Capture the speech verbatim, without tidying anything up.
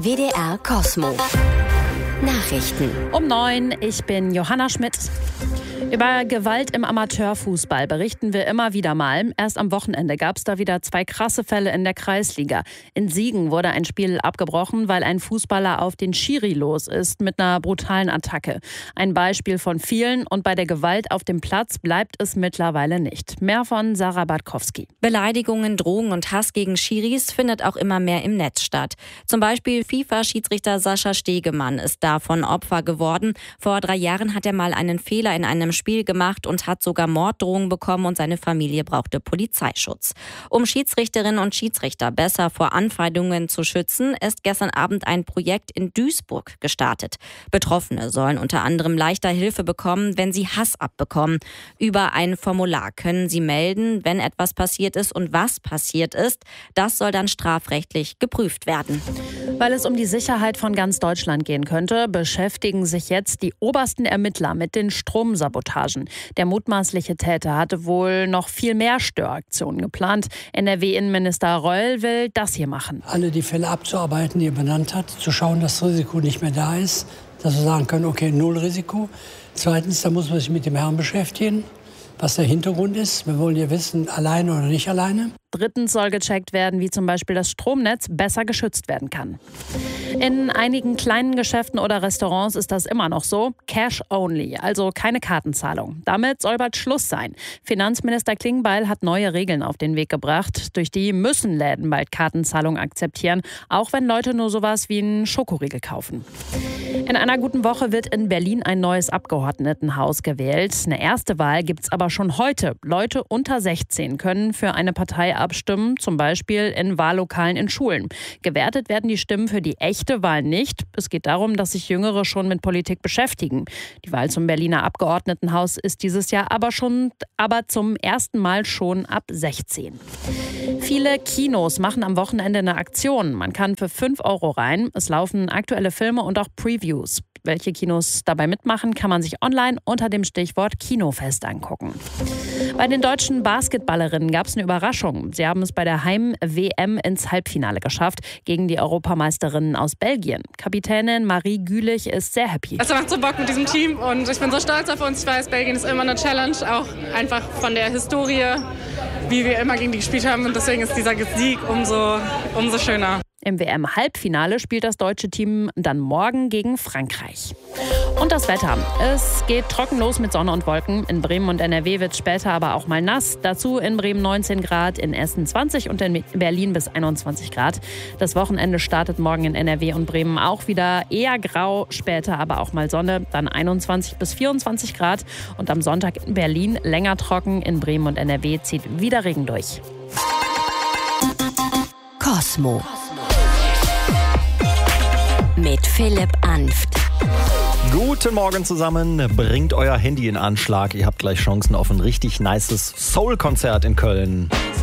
W D R Cosmo. Nachrichten. Um neun, ich bin Johanna Schmidt. Über Gewalt im Amateurfußball berichten wir immer wieder mal. Erst am Wochenende gab es da wieder zwei krasse Fälle in der Kreisliga. In Siegen wurde ein Spiel abgebrochen, weil ein Fußballer auf den Schiri los ist mit einer brutalen Attacke. Ein Beispiel von vielen, und bei der Gewalt auf dem Platz bleibt es mittlerweile nicht. Mehr von Sarah Bartkowski. Beleidigungen, Drohungen und Hass gegen Schiris findet auch immer mehr im Netz statt. Zum Beispiel FIFA-Schiedsrichter Sascha Stegemann ist davon Opfer geworden. Vor drei Jahren hat er mal einen Fehler in einem Spiel gemacht und hat sogar Morddrohungen bekommen, und seine Familie brauchte Polizeischutz. Um Schiedsrichterinnen und Schiedsrichter besser vor Anfeindungen zu schützen, ist gestern Abend ein Projekt in Duisburg gestartet. Betroffene sollen unter anderem leichter Hilfe bekommen, wenn sie Hass abbekommen. Über ein Formular können sie melden, wenn etwas passiert ist und was passiert ist. Das soll dann strafrechtlich geprüft werden. Weil es um die Sicherheit von ganz Deutschland gehen könnte, beschäftigen sich jetzt die obersten Ermittler mit den Stromsabotagen. Der mutmaßliche Täter hatte wohl noch viel mehr Störaktionen geplant. N R W-Innenminister Reul will das hier machen. Alle die Fälle abzuarbeiten, die er benannt hat, zu schauen, dass das Risiko nicht mehr da ist, dass wir sagen können, okay, null Risiko. Zweitens, da muss man sich mit dem Herrn beschäftigen, was der Hintergrund ist. Wir wollen ja wissen, alleine oder nicht alleine. Drittens soll gecheckt werden, wie zum Beispiel das Stromnetz besser geschützt werden kann. In einigen kleinen Geschäften oder Restaurants ist das immer noch so. Cash only, also keine Kartenzahlung. Damit soll bald Schluss sein. Finanzminister Klingbeil hat neue Regeln auf den Weg gebracht. Durch die müssen Läden bald Kartenzahlung akzeptieren, auch wenn Leute nur sowas wie einen Schokoriegel kaufen. In einer guten Woche wird in Berlin ein neues Abgeordnetenhaus gewählt. Eine erste Wahl gibt es aber schon heute. Leute unter sechzehn können für eine Partei abstimmen, zum Beispiel in Wahllokalen in Schulen. Gewertet werden die Stimmen für die echte Wahl nicht. Es geht darum, dass sich Jüngere schon mit Politik beschäftigen. Die Wahl zum Berliner Abgeordnetenhaus ist dieses Jahr aber schon, aber zum ersten Mal schon ab sechzehn. Viele Kinos machen am Wochenende eine Aktion. Man kann für fünf Euro rein. Es laufen aktuelle Filme und auch Previews. Welche Kinos dabei mitmachen, kann man sich online unter dem Stichwort Kinofest angucken. Bei den deutschen Basketballerinnen gab es eine Überraschung. Sie haben es bei der Heim-W M ins Halbfinale geschafft gegen die Europameisterinnen aus Belgien. Kapitänin Marie Gülich ist sehr happy. Es macht so Bock mit diesem Team und ich bin so stolz auf uns. Ich weiß, Belgien ist immer eine Challenge, auch einfach von der Historie, wie wir immer gegen die gespielt haben. Und deswegen ist dieser Sieg umso, umso schöner. Im W M-Halbfinale spielt das deutsche Team dann morgen gegen Frankreich. Und das Wetter. Es geht trocken los mit Sonne und Wolken. In Bremen und N R W wird es später aber auch mal nass. Dazu in Bremen neunzehn Grad, in Essen zwanzig und in Berlin bis einundzwanzig Grad. Das Wochenende startet morgen in N R W und Bremen auch wieder eher grau, später aber auch mal Sonne. Dann einundzwanzig bis vierundzwanzig Grad. Und am Sonntag in Berlin länger trocken. In Bremen und N R W zieht wieder Regen durch. Cosmo. Mit Philipp Anft. Guten Morgen zusammen. Bringt euer Handy in Anschlag. Ihr habt gleich Chancen auf ein richtig nices Soul-Konzert in Köln.